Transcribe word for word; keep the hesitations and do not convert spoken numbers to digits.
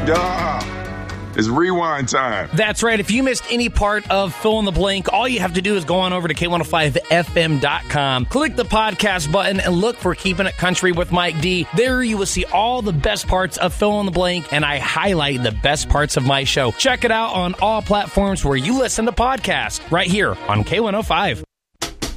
Yeah. It's rewind time. That's right. If you missed any part of Fill in the Blank, all you have to do is go on over to K one oh five F M dot com, click the podcast button, and look for Keeping It Country with Mike D. There you will see all the best parts of Fill in the Blank, and I highlight the best parts of my show. Check it out on all platforms where you listen to podcasts, right here on K one oh five.